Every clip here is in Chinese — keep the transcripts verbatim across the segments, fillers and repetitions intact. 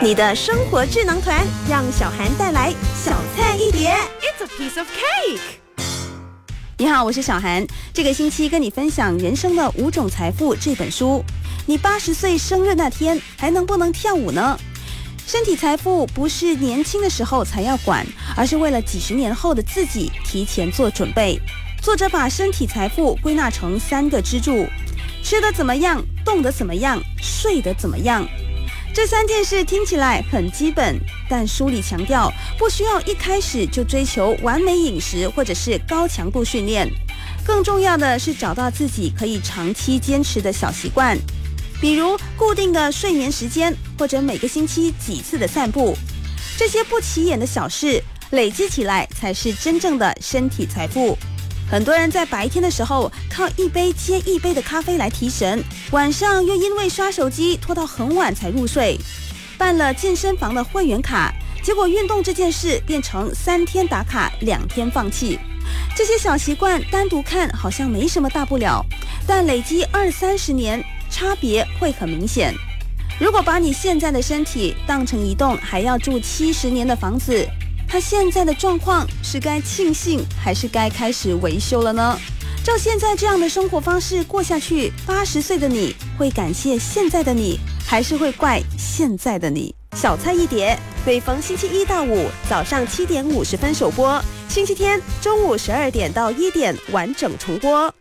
你的生活智囊团，让小涵带来小菜一碟。 It's a piece of cake。 你好，我是小涵。这个星期跟你分享《人生的五种财富》这本书。你八十岁生日那天还能不能跳舞呢？身体财富不是年轻的时候才要管，而是为了几十年后的自己提前做准备。作者把身体财富归纳成三个支柱：吃得怎么样，动得怎么样，睡得怎么样。这三件事听起来很基本，但书里强调不需要一开始就追求完美饮食或者是高强度训练，更重要的是找到自己可以长期坚持的小习惯，比如固定的睡眠时间，或者每个星期几次的散步。这些不起眼的小事累积起来才是真正的身体财富。很多人在白天的时候靠一杯接一杯的咖啡来提神，晚上又因为刷手机拖到很晚才入睡。办了健身房的会员卡，结果运动这件事变成三天打卡两天放弃。这些小习惯单独看好像没什么大不了，但累积二三十年，差别会很明显。如果把你现在的身体当成一栋还要住七十年的房子，他现在的状况是该庆幸还是该开始维修了呢？照现在这样的生活方式过下去，八十岁的你会感谢现在的你，还是会怪现在的你？ 小菜一碟，每逢星期一到五早上七点五十分首播，星期天中午十二点到一点完整重播。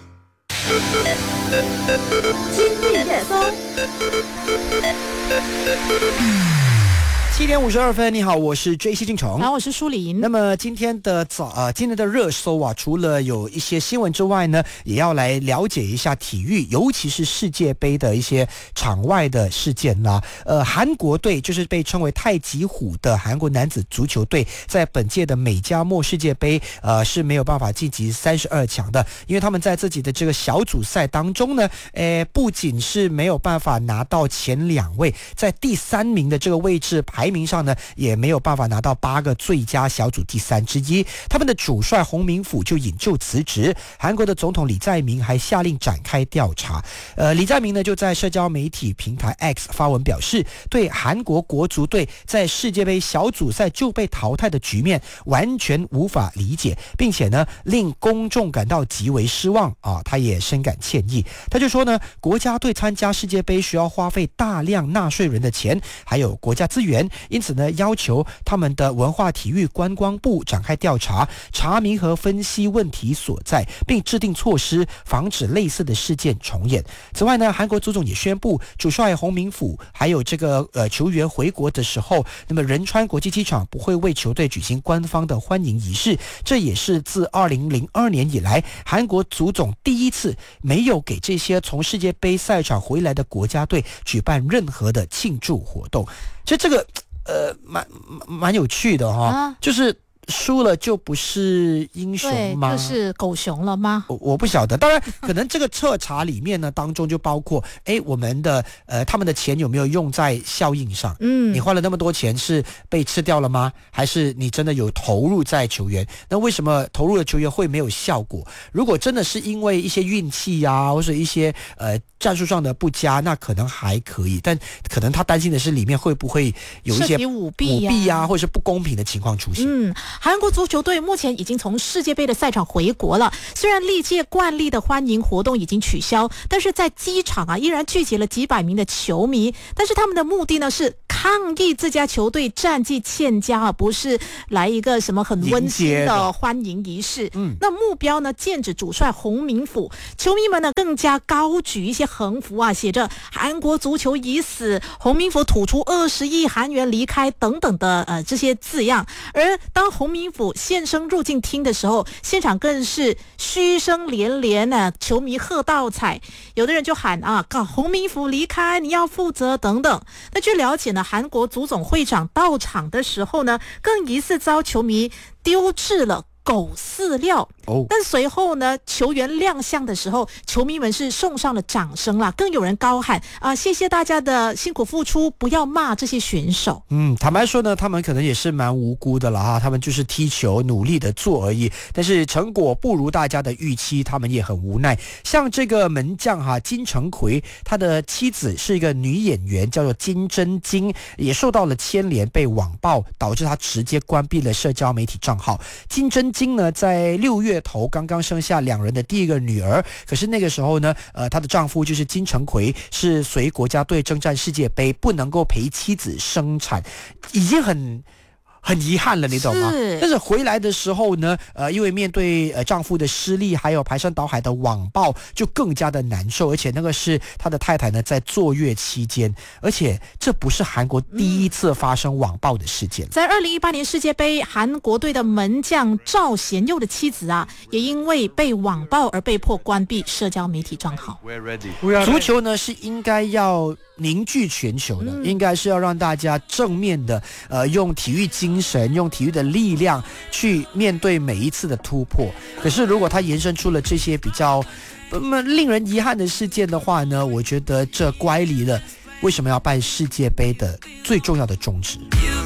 今日热搜。 七点五十二分，你好，我是 J C 进城， 然后我是舒琳。 那么今天的早呃，今天的热搜啊，除了有一些新闻之外呢，也要来了解一下体育，尤其是世界杯的一些场外的事件啦。呃，韩国队就是被称为太极虎的韩国男子足球队，在本届的美加墨世界杯呃是没有办法晋级三十二强的，因为他们在自己的这个小组赛当中呢，呃，不仅是没有办法拿到前两位，在第三名的这个位置排名上呢，也没有办法拿到八个最佳小组第三之一。他们的主帅洪明甫就引咎辞职，韩国的总统李在明还下令展开调查。呃，李在明呢就在社交媒体平台 X 发文表示，对韩国国足队在世界杯小组赛就被淘汰的局面完全无法理解，并且呢令公众感到极为失望啊，他也深感歉意。他就说呢，国家队参加世界杯需要花费大量纳税人的钱，还有国家资源。因此呢，要求他们的文化体育观光部展开调查，查明和分析问题所在，并制定措施，防止类似的事件重演。此外呢，韩国足总也宣布，主帅洪明甫还有这个呃球员回国的时候，那么仁川国际机场不会为球队举行官方的欢迎仪式。这也是自二零零二年以来，韩国足总第一次没有给这些从世界杯赛场回来的国家队举办任何的庆祝活动。其实这个呃，蛮蛮有趣的哈、啊，就是输了就不是英雄吗？ 对，就是狗熊了吗？ 我我不晓得，当然可能这个彻查里面呢，当中就包括，哎，我们的呃他们的钱有没有用在效应上？嗯，你花了那么多钱是被吃掉了吗？还是你真的有投入在球员？那为什么投入的球员会没有效果？如果真的是因为一些运气啊，或者一些呃战术上的不佳，那可能还可以，但可能他担心的是里面会不会有一些舞弊舞弊啊，或者是不公平的情况出现。 嗯。韩国足球队目前已经从世界杯的赛场回国了，虽然历届惯例的欢迎活动已经取消，但是在机场啊依然聚集了几百名的球迷，但是他们的目的呢是抗议这家球队战绩欠佳啊，不是来一个什么很温馨的欢迎仪式。嗯，那目标呢剑指主帅洪明甫，球迷们呢更加高举一些横幅啊，写着韩国足球已死，洪明甫吐出二十亿韩元离开等等的呃这些字样。而当洪明甫现身入境厅的时候，现场更是嘘声连连啊，球迷喝倒彩，有的人就喊啊，洪明甫离开你要负责等等。那据了解呢，韩国足总会长到场的时候呢，更疑似遭球迷丢掷了狗饲料哦， 但随后呢，球员亮相的时候，球迷们是送上了掌声啦，更有人高喊啊、呃，谢谢大家的辛苦付出，不要骂这些选手。 嗯，坦白说呢，他们可能也是蛮无辜的了哈，他们就是踢球努力的做而已，但是成果不如大家的预期，他们也很无奈。像这个门将哈金城奎，他的妻子是一个女演员，叫做金真金，也受到了牵连，被网暴，导致他直接关闭了社交媒体账号。金真金呢，在六月头刚刚生下两人的第一个女儿，可是那个时候呢，呃，她的丈夫就是金城奎，是随国家队征战世界杯，不能够陪妻子生产，已经很。很遗憾了，你懂吗？ 是。 但是回来的时候呢，呃，因为面对呃丈夫的失利，还有排山倒海的网暴，就更加的难受。而且那个是他的太太呢，在坐月期间，而且这不是韩国第一次发生网暴的事件。 嗯、在二零一八年世界杯，韩国队的门将赵贤佑的妻子啊，也因为被网暴而被迫关闭社交媒体账号。 足球呢是应该要凝聚全球的，嗯、应该是要让大家正面的，呃，用体育精神，用体育的力量去面对每一次的突破。可是如果它延伸出了这些比较那么令人遗憾的事件的话呢，我觉得这乖离了为什么要办世界杯的最重要的宗旨。